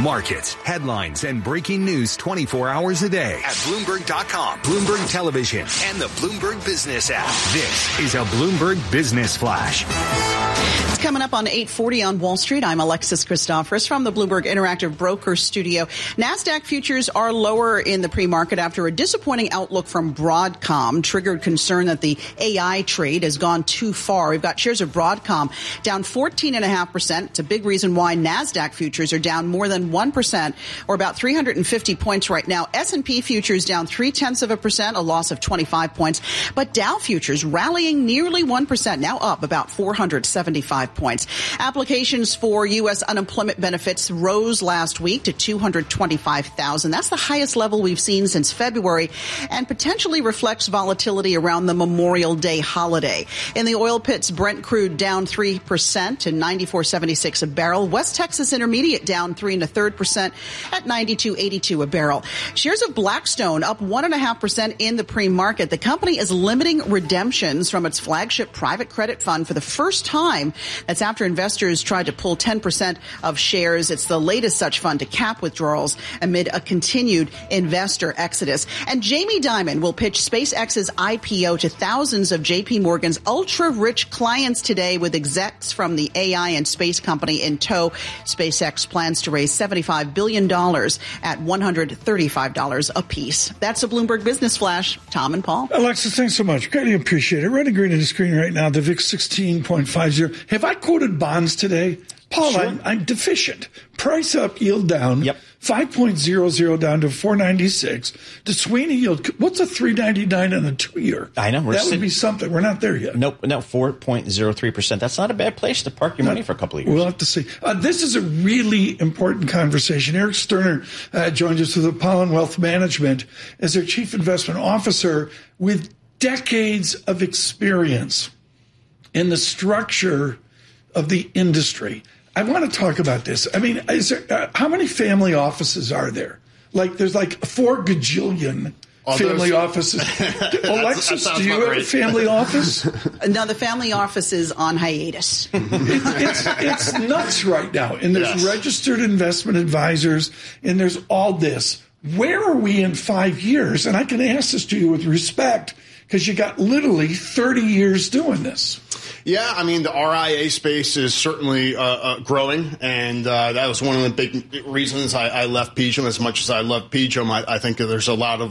Markets, headlines, and breaking news 24 hours a day at Bloomberg.com, Bloomberg Television, and the Bloomberg Business app. This is a Bloomberg Business Flash. It's coming up on 8:40 on Wall Street. I'm Alexis Christoforous from the Bloomberg Interactive Broker Studio. NASDAQ futures are lower in the pre-market after a disappointing outlook from Broadcom triggered concern that the AI trade has gone too far. We've got shares of Broadcom down 14.5%. It's a big reason why NASDAQ futures are down more than 1%, or about 350 points right now. S&P futures down 0.3%, a loss of 25 points. But Dow futures rallying nearly 1%, now up about 475 points. Applications for U.S. unemployment benefits rose last week to 225,000. That's the highest level we've seen since February and potentially reflects volatility around the Memorial Day holiday. In the oil pits, Brent crude down 3% to 94.76 a barrel. West Texas Intermediate down 3 1/3% at 92.82 a barrel. Shares of Blackstone up 1.5% in the pre-market. The company is limiting redemptions from its flagship private credit fund for the first time. That's after investors tried to pull 10% of shares. It's the latest such fund to cap withdrawals amid a continued investor exodus. And Jamie Dimon will pitch SpaceX's IPO to thousands of JP Morgan's ultra-rich clients today with execs from the AI and space company in tow. SpaceX plans to raise $75 billion at $135 apiece. That's a Bloomberg Business Flash. Tom and Paul. Alexis, thanks so much. Greatly appreciate it. Running green on the screen right now, the VIX 16.50. Have I quoted bonds today? Paul, sure. I'm deficient. Price up, yield down. Yep. 5.00 down to 496. The Sweeney yield, what's a 399 on a 2-year? I know. That would be something. We're not there yet. Nope, no, 4.03%. That's not a bad place to park your money for a couple of years. We'll have to see. This is a really important conversation. Eric Sterner joined us with Apollon Wealth Management as their chief investment officer with decades of experience in the structure of the industry. I want to talk about this. I mean, how many family offices are there? There's 4 gajillion family offices. Alexis, do you have a family office? No, the family office is on hiatus. It's nuts right now. And there's registered investment advisors, and there's all this. Where are we in 5 years? And I can ask this to you with respect, because you got literally 30 years doing this. Yeah, I mean, the RIA space is certainly growing, and that was one of the big reasons I left PGIM. As much as I love PGIM, I think there's a lot of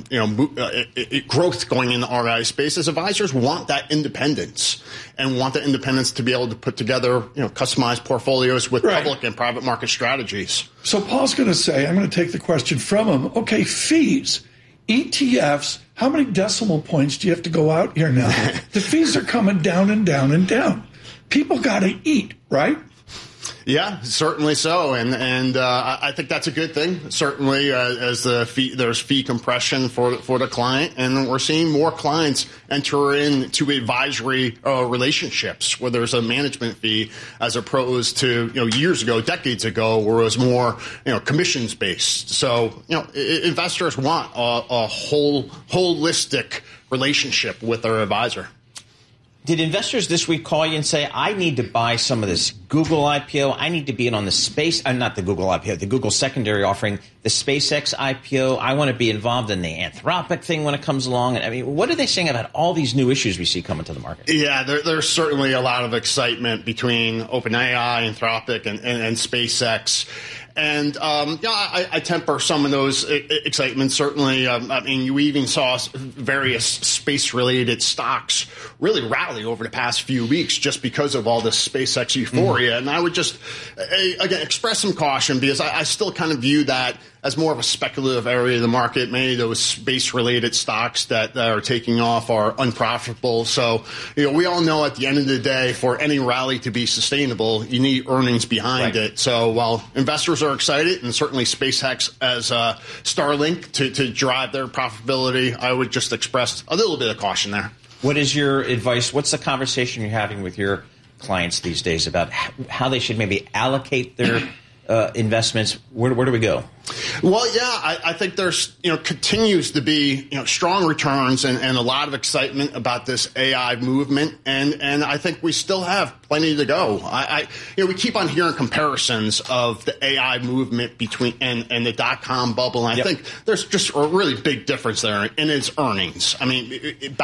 growth going in the RIA space, as advisors want that independence and want that independence to be able to put together customized portfolios with public and private market strategies. So Paul's going to say, I'm going to take the question from him. Okay, fees, ETFs. How many decimal points do you have to go out here now? The fees are coming down and down and down. People got to eat, right? Yeah, certainly so, and I think that's a good thing. Certainly, as there's fee compression for the client, and we're seeing more clients enter into advisory relationships where there's a management fee, as opposed to years ago, decades ago, where it was more commissions based. So investors want a holistic relationship with their advisor. Did investors this week call you and say, I need to buy some of this Google IPO, I need to be in on the space, not the Google IPO, the Google secondary offering, the SpaceX IPO, I want to be involved in the Anthropic thing when it comes along? I mean, what are they saying about all these new issues we see coming to the market? Yeah, there's certainly a lot of excitement between OpenAI, Anthropic, and SpaceX. And I temper some of those excitements. Certainly, you even saw various space-related stocks really rally over the past few weeks just because of all this SpaceX euphoria. And I would just, again, express some caution, because I still kind of view that as more of a speculative area of the market. Many of those space-related stocks that are taking off are unprofitable. So, we all know at the end of the day, for any rally to be sustainable, you need earnings behind it. So while investors are excited, and certainly SpaceX as Starlink to drive their profitability, I would just express a little bit of caution there. What is your advice? What's the conversation you're having with your clients these days about how they should maybe allocate their investments? Where do we go? Well, yeah, I think there's, continues to be, strong returns and a lot of excitement about this AI movement. And I think we still have plenty to go. We keep on hearing comparisons of the AI movement between and the dot-com bubble. And I think there's just a really big difference there in its earnings. I mean,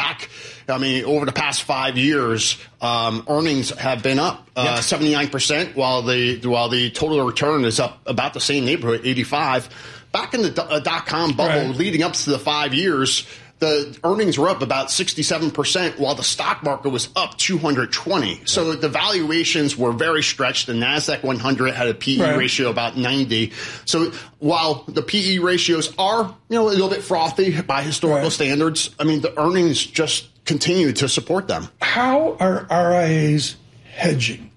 over the past 5 years, earnings have been up 79%, while the total return is up about the same neighborhood, 85%. Back in the dot-com bubble, leading up to the 5 years, the earnings were up about 67%, while the stock market was up 220. So the valuations were very stretched. The NASDAQ 100 had a PE ratio about 90. So while the PE ratios are, a little bit frothy by historical standards, I mean, the earnings just continue to support them. How are RIAs hedging?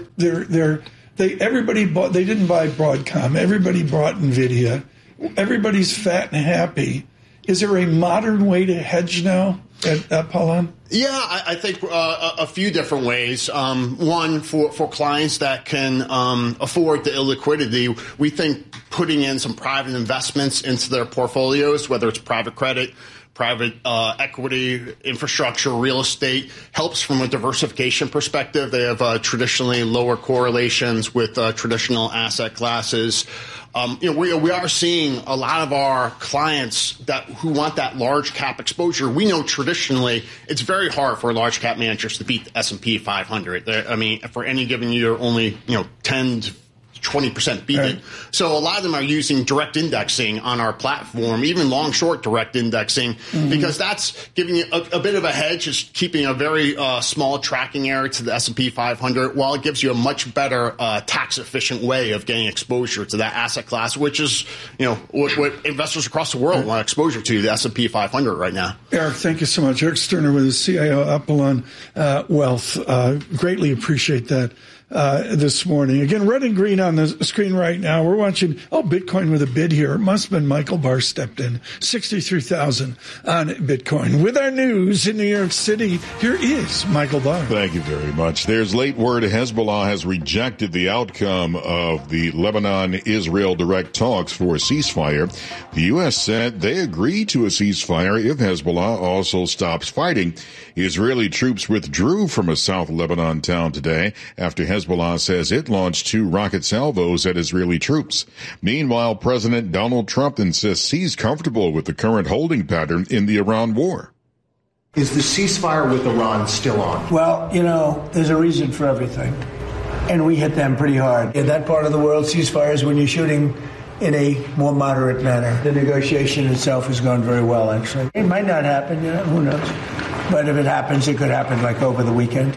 Everybody bought. They didn't buy Broadcom. Everybody bought NVIDIA. Everybody's fat and happy. Is there a modern way to hedge now at Pollon? Yeah, I think a few different ways. One, for clients that can afford the illiquidity, we think putting in some private investments into their portfolios, whether it's private credit, private equity, infrastructure, real estate, helps from a diversification perspective. They have traditionally lower correlations with traditional asset classes. We are seeing a lot of our clients who want that large cap exposure. We know traditionally it's very hard for large cap managers to beat the S&P 500. I mean, for any given year, only 10 to 20% beat it. So a lot of them are using direct indexing on our platform, even long short direct indexing, because that's giving you a bit of a hedge, is keeping a very small tracking area to the S&P 500, while it gives you a much better tax efficient way of getting exposure to that asset class, which is what investors across the world want exposure to, the S&P 500 right now. Eric, thank you so much. Eric Sterner with the CIO Apollon Wealth. Greatly appreciate that. This morning. Again, red and green on the screen right now. We're watching, Bitcoin with a bid here. It must have been Michael Barr stepped in. 63,000 on Bitcoin. With our news in New York City, here is Michael Barr. Thank you very much. There's late word Hezbollah has rejected the outcome of the Lebanon-Israel direct talks for a ceasefire. The U.S. said they agree to a ceasefire if Hezbollah also stops fighting. Israeli troops withdrew from a South Lebanon town today after Hezbollah says it launched 2 rocket salvos at Israeli troops. Meanwhile, President Donald Trump insists he's comfortable with the current holding pattern in the Iran war. Is the ceasefire with Iran still on? Well, there's a reason for everything. And we hit them pretty hard. In that part of the world, ceasefires when you're shooting in a more moderate manner. The negotiation itself has gone very well, actually. It might not happen, who knows? But if it happens, it could happen like over the weekend.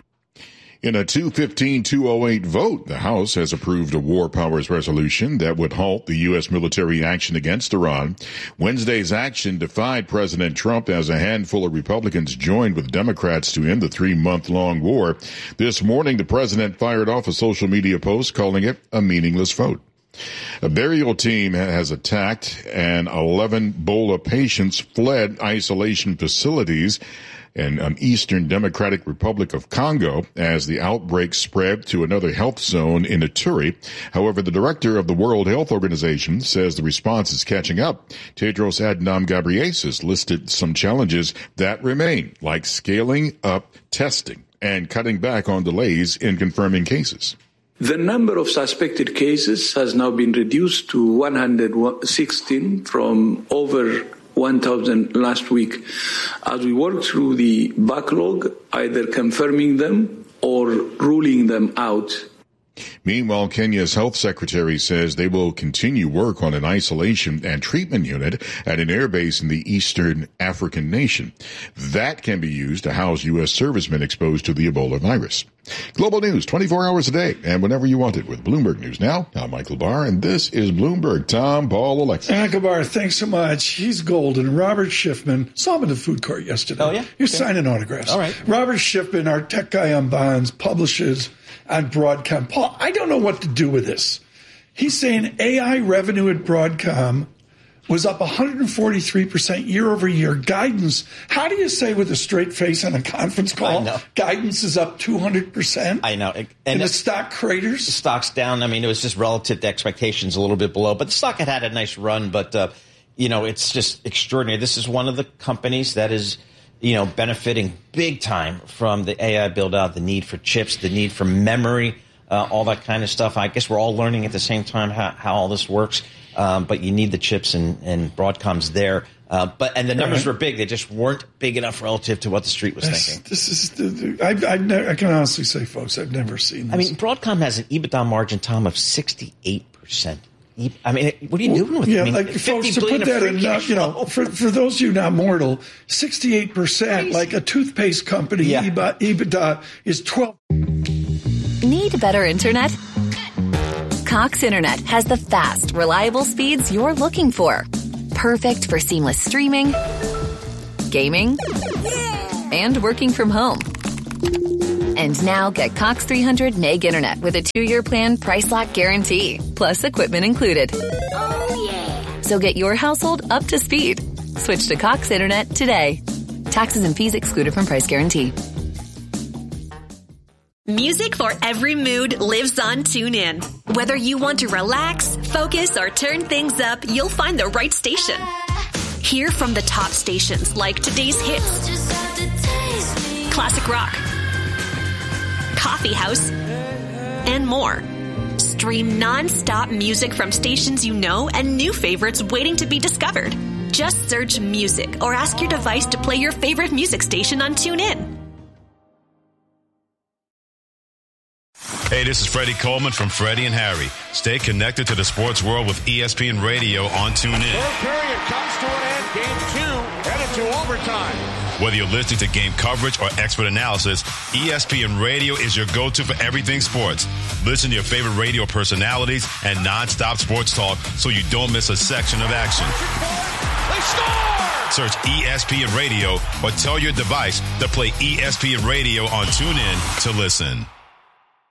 In a 215-208 vote, the House has approved a war powers resolution that would halt the U.S. military action against Iran. Wednesday's action defied President Trump as a handful of Republicans joined with Democrats to end the 3-month-long war. This morning, the president fired off a social media post calling it a meaningless vote. A burial team has attacked and 11 Ebola patients fled isolation facilities in Eastern Democratic Republic of Congo as the outbreak spread to another health zone in Ituri. However, the director of the World Health Organization says the response is catching up. Tedros Adhanom Ghebreyesus listed some challenges that remain, like scaling up testing and cutting back on delays in confirming cases. The number of suspected cases has now been reduced to 116 from over 1,000 last week. As we work through the backlog, either confirming them or ruling them out. Meanwhile, Kenya's health secretary says they will continue work on an isolation and treatment unit at an airbase in the eastern African nation. That can be used to house U.S. servicemen exposed to the Ebola virus. Global news 24 hours a day and whenever you want it with Bloomberg News Now. I'm Michael Barr, and this is Bloomberg. Tom, Paul, Alexa. Michael Barr, thanks so much. He's golden. Robert Schiffman, saw him in the food court yesterday. Oh, yeah? You're signing autographs. All right. Robert Schiffman, our tech guy on bonds, publishes on Broadcom. Paul, I don't know what to do with this. He's saying AI revenue at Broadcom was up 143% year over year. Guidance, how do you say with a straight face on a conference call, guidance is up 200%? I know. And the stock craters? The stock's down. I mean, it was just relative to expectations a little bit below. But the stock had a nice run. But, it's just extraordinary. This is one of the companies that is, benefiting big time from the AI build-out, the need for chips, the need for memory, all that kind of stuff. I guess we're all learning at the same time how all this works. But you need the chips, and Broadcom's there. And the numbers were big; they just weren't big enough relative to what the street was thinking. This is I can honestly say, folks, I've never seen this. I mean, Broadcom has an EBITDA margin, Tom, of 68%. I mean, what are you doing with it? Yeah, I mean, like folks, to put that in, for those of you not mortal, 68%, like a toothpaste company, EBITDA is 12. Need better internet? Cox Internet has the fast, reliable speeds you're looking for. Perfect for seamless streaming, gaming, and working from home. And now get Cox 300 meg internet with a 2-year plan, price lock guarantee, plus equipment included. Oh, yeah. So get your household up to speed. Switch to Cox Internet today. Taxes and fees excluded from price guarantee. Music for every mood lives on TuneIn. Whether you want to relax, focus, or turn things up, you'll find the right station. Hear from the top stations like today's hits, classic rock, coffee house, and more. Stream non-stop music from stations you know and new favorites waiting to be discovered. Just search music or ask your device to play your favorite music station on TuneIn. Hey, this is Freddie Coleman from Freddie and Harry. Stay connected to the sports world with ESPN Radio on TuneIn. Third period comes to an end. Game 2 headed to overtime. Whether you're listening to game coverage or expert analysis, ESPN Radio is your go-to for everything sports. Listen to your favorite radio personalities and nonstop sports talk so you don't miss a section of action. They score! Search ESPN Radio or tell your device to play ESPN Radio on TuneIn to listen.